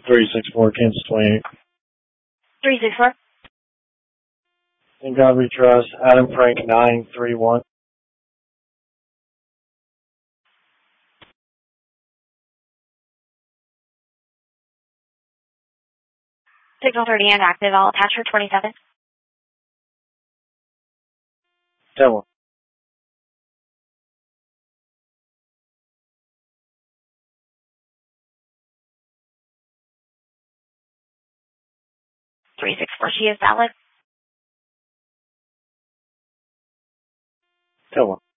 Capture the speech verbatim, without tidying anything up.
three six four, Kansas twenty-eight. three six four. In God we trust, Adam Frank nine three one. Signal thirty and active. I'll attach for twenty-seven. ten one. three six four, she is valid. ten one.